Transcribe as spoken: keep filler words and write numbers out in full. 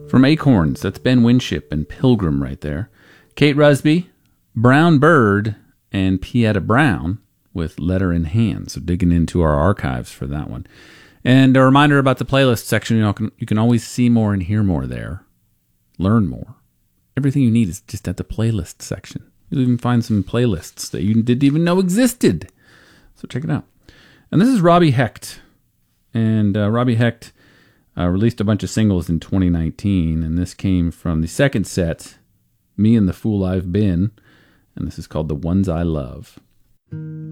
From Acorns, that's Ben Winship and Pilgrim right there. Kate Rusby, Brown Bird, and Pietta Brown with Letter in Hand. So digging into our archives for that one. And a reminder about the playlist section. You know, can, you can always see more and hear more there. Learn more. Everything you need is just at the playlist section. You'll even find some playlists that you didn't even know existed. So check it out. And this is Robbie Hecht. And uh, Robbie Hecht uh, released a bunch of singles in twenty nineteen. And this came from the second set, Me and the Fool I've Been. And this is called The Ones I Love.